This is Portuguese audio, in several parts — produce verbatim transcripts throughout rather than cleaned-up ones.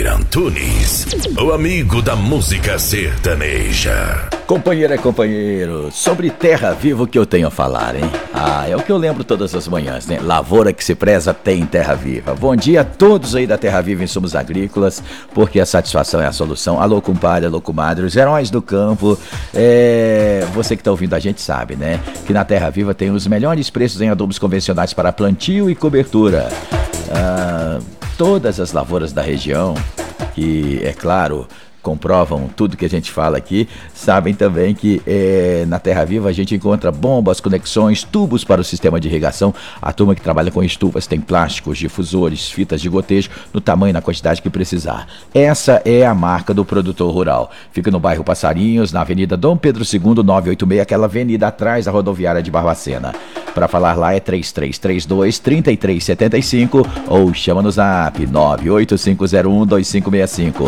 Vandeir Antunes, o amigo da música sertaneja. Companheira e companheiro, sobre Terra Viva o que eu tenho a falar, hein? Ah, é o que eu lembro todas as manhãs, né? Lavoura que se preza tem Terra Viva. Bom dia a todos aí da Terra Viva Insumos Agrícolas, porque a satisfação é a solução. Alô, compadre, alô, comadre, os heróis do campo. É... Você que tá ouvindo a gente sabe, né? Que na Terra Viva tem os melhores preços em adubos convencionais para plantio e cobertura. Ah, todas as lavouras da região, que, é claro, comprovam tudo que a gente fala aqui, sabem também que é, na Terra Viva a gente encontra bombas, conexões, tubos para o sistema de irrigação. A turma que trabalha com estufas tem plásticos, difusores, fitas de gotejo no tamanho e na quantidade que precisar. Essa é a marca do produtor rural. Fica no bairro Passarinhos, na Avenida Dom Pedro segundo, novecentos e oitenta e seis, aquela avenida atrás da rodoviária de Barbacena. Para falar lá é três três três dois, três três sete cinco ou chama no zap nove oito cinco zero um dois cinco seis cinco.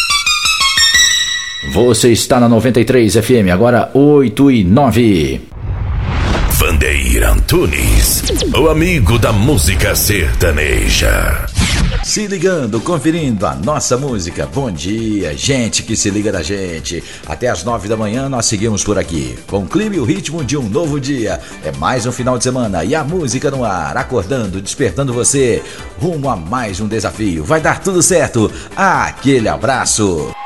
Você está na noventa e três F M, agora oito e nove. Vandeir Antunes, o amigo da música sertaneja. Se ligando, conferindo a nossa música. Bom dia, gente que se liga da gente. Até as nove da manhã nós seguimos por aqui, com o clima e o ritmo de um novo dia. É mais um final de semana e a música no ar, acordando, despertando você rumo a mais um desafio. Vai dar tudo certo. Aquele abraço.